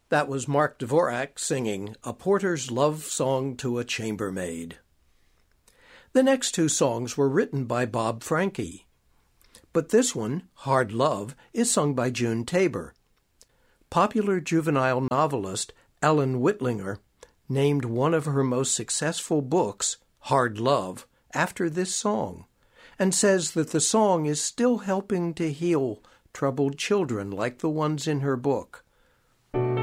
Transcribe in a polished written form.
That was Mark Dvorak singing A Porter's Love Song to a Chambermaid. The next two songs were written by Bob Franke, but this one, Hard Love, is sung by June Tabor. Popular juvenile novelist Ellen Whitlinger named one of her most successful books, Hard Love, after this song, and says that the song is still helping to heal troubled children like the ones in her book.